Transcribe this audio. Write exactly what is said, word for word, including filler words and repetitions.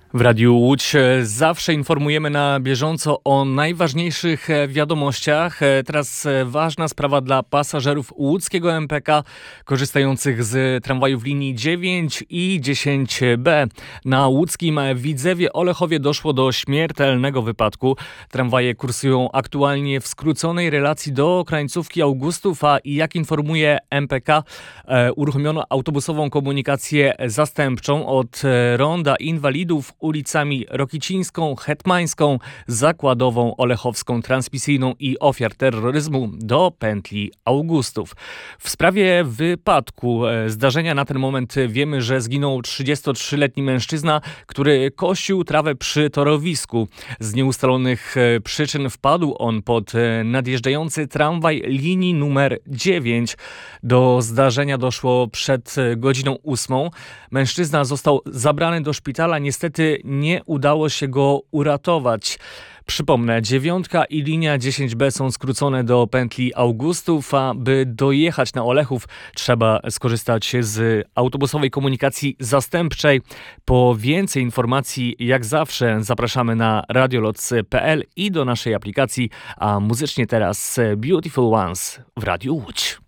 W Radiu Łódź zawsze informujemy na bieżąco o najważniejszych wiadomościach. Teraz ważna sprawa dla pasażerów łódzkiego M P K korzystających z tramwajów linii dziewięć i dziesięć B. Na łódzkim Widzewie Olechowie doszło do śmiertelnego wypadku. Tramwaje kursują aktualnie w skróconej relacji do krańcówki Augustów, a jak informuje M P K, uruchomiono autobusową komunikację zastępczą od Ronda Inwalidów ulicami Rokicińską, Hetmańską, Zakładową, Olechowską, Transmisyjną i ofiar terroryzmu do pętli Augustów. W sprawie wypadku zdarzenia na ten moment wiemy, że zginął trzydziestotrzyletni mężczyzna, który kosił trawę przy torowisku. Z nieustalonych przyczyn wpadł on pod nadjeżdżający tramwaj linii numer dziewięć. Do zdarzenia doszło przed godziną ósmą. Mężczyzna został zabrany do szpitala. Niestety nie udało się go uratować. Przypomnę, dziewiątka i linia dziesięć B są skrócone do pętli Augustów, a by dojechać na Olechów trzeba skorzystać z autobusowej komunikacji zastępczej. Po więcej informacji, jak zawsze, zapraszamy na radioloc kropka p l i do naszej aplikacji, a muzycznie teraz Beautiful Ones w Radiu Łódź.